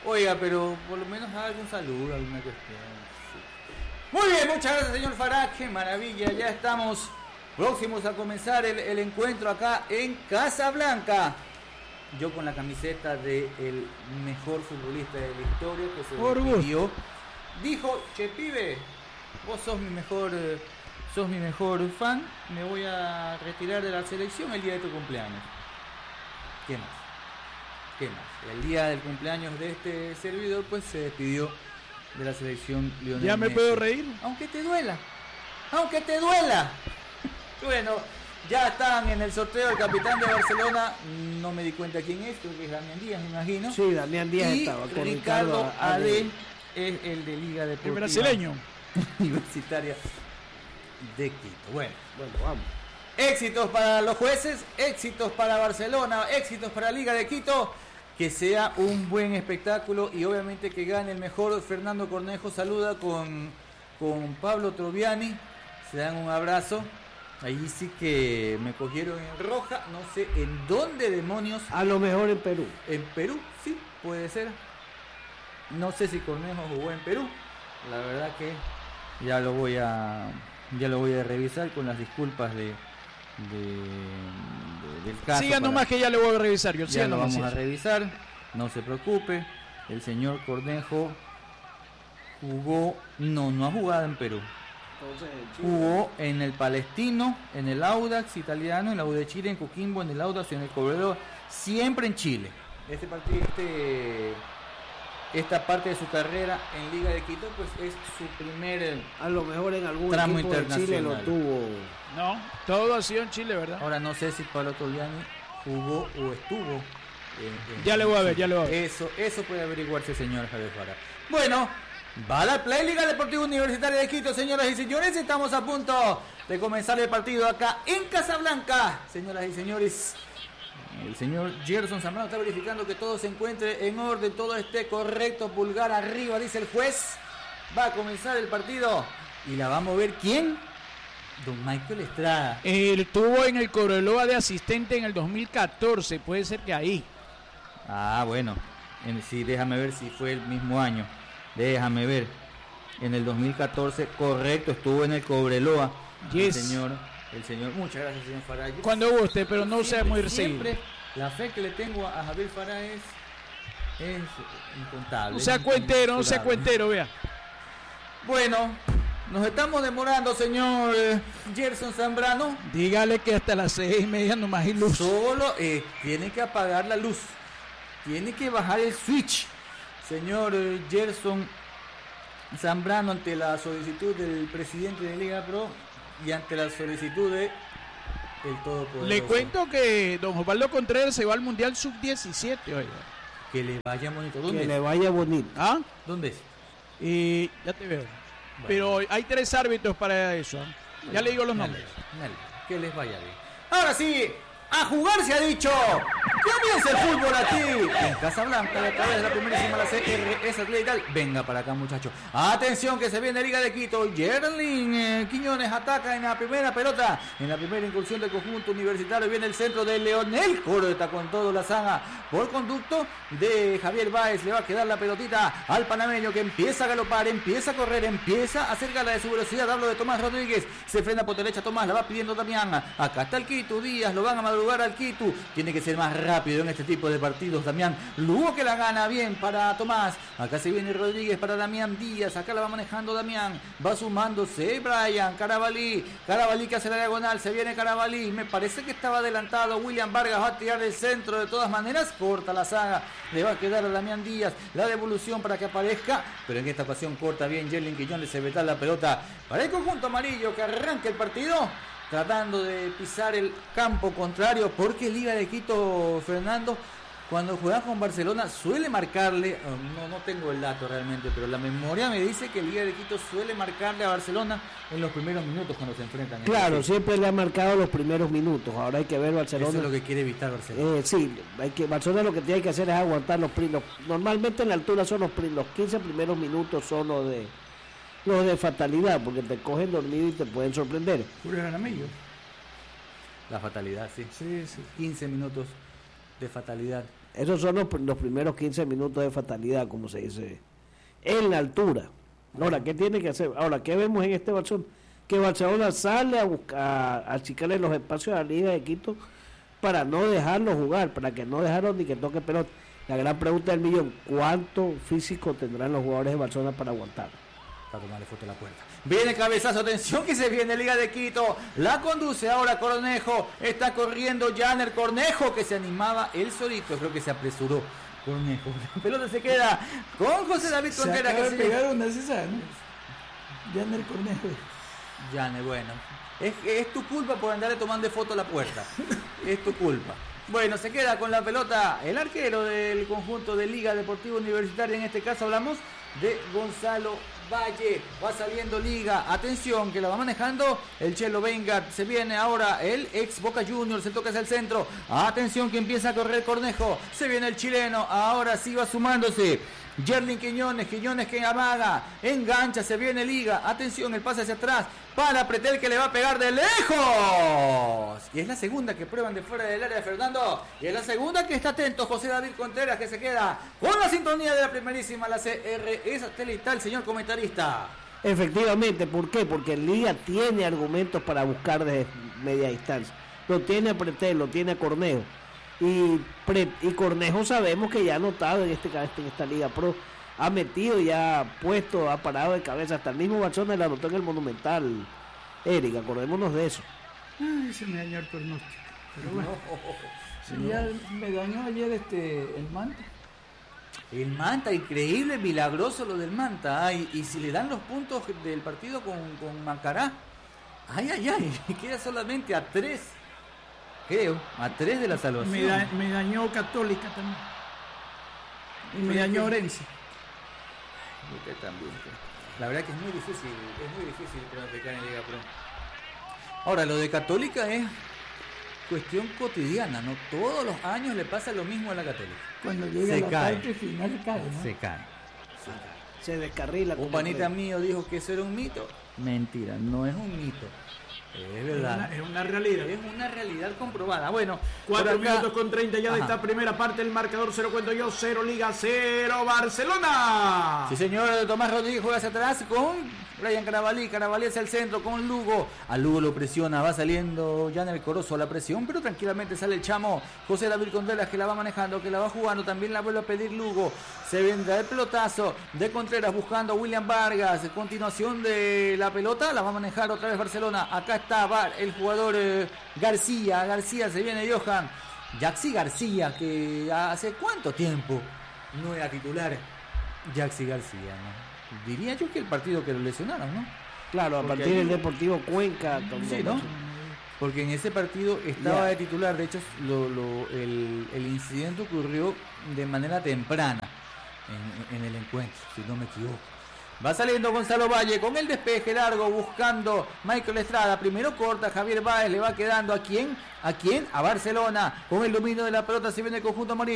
Oiga, pero por lo menos haga algún saludo, alguna cuestión. Sí. Muy bien, muchas gracias, señor Farah. Qué maravilla, ya estamos próximos a comenzar el encuentro acá en Casablanca. Yo con la camiseta del mejor futbolista de la historia que se despidió. Dijo, che pibe, vos sos mi mejor fan, me voy a retirar de la selección el día de tu cumpleaños. ¿Qué más? El día del cumpleaños de este servidor, pues se despidió de la selección Lionel ¿Ya me Messi. puedo reír? Aunque te duela. Bueno, ya están en el sorteo el capitán de Barcelona, no me di cuenta quién es, creo que es Damián Díaz, me imagino. Sí, Damián Díaz y estaba con Ricardo Adén es el de Liga Deportiva. El brasileño. Universitaria de Quito. Bueno, vamos. Éxitos para los jueces, éxitos para Barcelona, éxitos para Liga de Quito. Que sea un buen espectáculo y obviamente que gane el mejor. Fernando Cornejo saluda con Pablo Troviani. Se dan un abrazo. Ahí sí que me cogieron en roja. No sé en dónde demonios. A lo mejor en Perú. En Perú, sí, puede ser. No sé si Cornejo jugó en Perú. La verdad que ya lo voy a revisar con las disculpas del caso. Siga nomás que ya le voy a revisar. Ya lo vamos a revisar. No se preocupe. El señor Cornejo jugó. No ha jugado en Perú. Jugó en el Palestino, en el Audax italiano, en la U de Chile, en Coquimbo, en el Audax y en el Cobreloa. Siempre en Chile. Esta parte de su carrera en Liga de Quito, pues es su primer a lo mejor en algún tramo equipo de Chile lo tuvo. No, todo ha sido en Chile, ¿verdad? Ahora no sé si Pablo Troviani jugó o estuvo. Ya le voy a ver. Eso puede averiguarse, señor Javier Farah. Bueno, va la Play Liga Deportiva Universitaria de Quito, señoras y señores. Estamos a punto de comenzar el partido acá en Casablanca, señoras y señores. El señor Gerson Zambrano está verificando que todo se encuentre en orden, todo esté correcto, pulgar arriba, dice el juez. Va a comenzar el partido y la va a mover ¿quién? Don Michael Estrada. Él estuvo en el Cobreloa de asistente en el 2014, puede ser que ahí. Ah, bueno, sí, déjame ver si fue el mismo año. Déjame ver. En el 2014, correcto, estuvo en el Cobreloa. Yes. El señor, muchas gracias, señor Farah. Cuando guste, pero no sea muy recibido. Siempre la fe que le tengo a Javier Farah es incontable. No sea cuentero, vea. Bueno, nos estamos demorando, señor Gerson Zambrano. Dígale que hasta las 6:30 nomás hay luz. Solo tiene que apagar la luz. Tiene que bajar el switch. Señor Gerson Zambrano, ante la solicitud del presidente de Liga Pro y ante la solicitud de el todopoderoso. Le cuento que don Osvaldo Contreras se va al Mundial Sub-17, oiga. Que le vaya bonito. ¿Dónde que es? le vaya bonito. ¿Ah? ¿Dónde es? Ya te veo. Bueno. Pero hay 3 árbitros para eso. Ya le digo los nombres. Que les vaya bien. Ahora sí, a jugar se ha dicho. Comienza el fútbol aquí en Casablanca, a través de la primerísima, la CRS Atlética. Venga para acá, muchachos. Atención que se viene Liga de Quito. Yerlin Quiñones ataca en la primera pelota. En la primera incursión del conjunto universitario viene el centro de Leonel Corta con todo la saga. Por conducto de Javier Báez le va a quedar la pelotita al panameño que empieza a galopar, empieza a correr, empieza a hacer gala de su velocidad. Hablo de Tomás Rodríguez. Se frena por derecha Tomás, la va pidiendo Damián. Acá está el Quito, Díaz, lo van a madrugar al Quito. Tiene que ser más rápido en este tipo de partidos, Damián. Luego que la gana bien para Tomás. Acá se viene Rodríguez para Damián Díaz. Acá la va manejando Damián. Va sumándose Brian Carabalí. Carabalí que hace la diagonal. Se viene Carabalí. Me parece que estaba adelantado. William Vargas va a tirar el centro de todas maneras. Corta la saga. Le va a quedar a Damián Díaz. La devolución para que aparezca. Pero en esta ocasión corta bien Yerlin Quiñones. Se veta la pelota para el conjunto amarillo que arranca el partido, tratando de pisar el campo contrario, porque Liga de Quito, Fernando, cuando juega con Barcelona suele marcarle, no tengo el dato realmente, pero la memoria me dice que Liga de Quito suele marcarle a Barcelona en los primeros minutos cuando se enfrentan. Claro, siempre le ha marcado los primeros minutos. Ahora hay que ver Barcelona. Eso es lo que quiere evitar Barcelona. Sí, Barcelona lo que tiene que hacer es aguantar los normalmente en la altura son los 15 primeros minutos son los de fatalidad, porque te cogen dormido y te pueden sorprender. Julio Jaramillo. La fatalidad, sí. 15 minutos de fatalidad Esos son los primeros 15 minutos de fatalidad, como se dice, en la altura. Ahora, ¿qué tiene que hacer? Ahora, ¿qué vemos en este Barcelona? Que Barcelona sale a buscar, a achicarle los espacios a la Liga de Quito para no dejarlo jugar, para que no dejaron ni que toque pelota. La gran pregunta del millón, ¿cuánto físico tendrán los jugadores de Barcelona para aguantar? Para tomarle foto a la puerta. Viene cabezazo, atención que se viene Liga de Quito. La conduce ahora Cornejo. Está corriendo Janer Cornejo, que se animaba él solito. Creo que se apresuró Cornejo. La pelota se queda con José David Contreras. Se acaba de pegar una César, ¿no? Janer Cornejo. Janer, bueno. Es tu culpa por andarle tomando foto a la puerta. Es tu culpa. Bueno, se queda con la pelota el arquero del conjunto de Liga Deportiva Universitaria. En este caso hablamos de Gonzalo Valle. Va saliendo Liga. Atención, que la va manejando el Chelo Venga. Se viene ahora el ex Boca Juniors. Se toca hacia el centro. Atención, que empieza a correr Cornejo. Se viene el chileno. Ahora sí va sumándose Yerlin Quiñones que amaga, engancha, se viene Liga, atención, el pase hacia atrás, para Pretel, que le va a pegar de lejos, y es la segunda que prueban de fuera del área de Fernando, y es la segunda que está atento José David Contreras, que se queda con la sintonía de la primerísima, la CRE satelital, señor comentarista. Efectivamente, ¿por qué? Porque Liga tiene argumentos para buscar desde media distancia, lo tiene a Pretel, lo tiene a Cornejo. Y Cornejo sabemos que ya ha anotado en esta Liga Pro, ha metido, ya ha puesto, ha parado de cabeza, hasta el mismo Barcelona la anotó en el Monumental. Eric, acordémonos de eso. Ay, se me dañó el pronóstico. Pero bueno, sí, ya me dañó ayer el Manta. El Manta, increíble, milagroso lo del Manta. Y si le dan los puntos del partido con Macará, ay, queda solamente a 3. Creo, a 3 de la salvación. Me dañó Católica también. Y me dañó Orense. Usted también. La verdad que es muy difícil pronosticar en Liga Pro. Ahora, lo de Católica es cuestión cotidiana, ¿no? Todos los años le pasa lo mismo a la Católica. Cuando llega la parte final cae, ¿no? Se cae. Se descarrila. Un panita mío dijo que eso era un mito. Mentira, no es un mito. Es verdad. Es una realidad. Es una realidad comprobada. Bueno, 4 minutos con 30 ya de esta primera parte. El marcador 0 cuento yo, 0 Liga, 0 Barcelona. Sí, señor. Tomás Rodríguez juega hacia atrás con Brian Carabalí. Carabalí hacia el centro con Lugo. A Lugo lo presiona. Va saliendo ya en el Corozo a la presión, pero tranquilamente sale el chamo José David Contreras, que la va manejando, que la va jugando. También la vuelve a pedir Lugo. Se vendrá el pelotazo de Contreras buscando a William Vargas. Continuación de la pelota. La va a manejar otra vez Barcelona. Acá está el jugador García, se viene Johan Jaxi García, que hace cuánto tiempo no era titular Jaxi García, ¿no? Diría yo que el partido que lo lesionaron, ¿no? Claro, a partir del Deportivo Cuenca. Sí, ¿no? Porque en ese partido estaba de titular. De hecho, el incidente ocurrió de manera temprana en el encuentro, si no me equivoco. Va saliendo Gonzalo Valle con el despeje largo buscando Michael Estrada. Primero corta Javier Báez, le va quedando ¿a quién? A Barcelona. Con el dominio de la pelota se viene el conjunto amarillo.